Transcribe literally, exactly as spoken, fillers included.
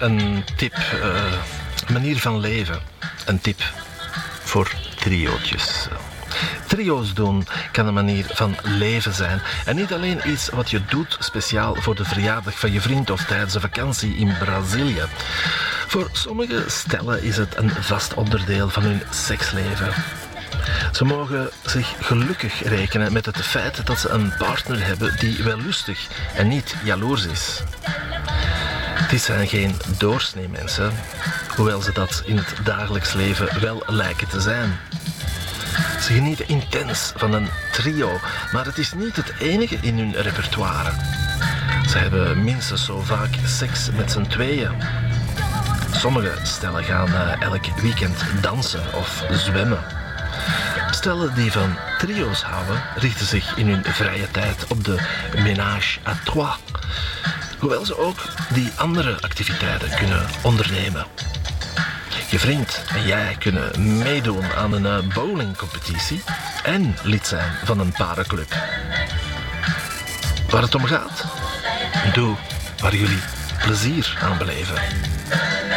een tip, uh, een manier van leven. Een tip voor triootjes. Trio's doen kan een manier van leven zijn. En niet alleen iets wat je doet speciaal voor de verjaardag van je vriend of tijdens een vakantie in Brazilië. Voor sommige stellen is het een vast onderdeel van hun seksleven. Ze mogen zich gelukkig rekenen met het feit dat ze een partner hebben die wellustig en niet jaloers is. Dit zijn geen doorsnee mensen, hoewel ze dat in het dagelijks leven wel lijken te zijn. Ze genieten intens van een trio, maar het is niet het enige in hun repertoire. Ze hebben minstens zo vaak seks met z'n tweeën. Sommige stellen gaan uh, elk weekend dansen of zwemmen. Stellen die van trio's houden, richten zich in hun vrije tijd op de ménage à trois. Hoewel ze ook die andere activiteiten kunnen ondernemen. Je vriend en jij kunnen meedoen aan een bowlingcompetitie en lid zijn van een parenclub. Waar het om gaat? Doe waar jullie plezier aan beleven.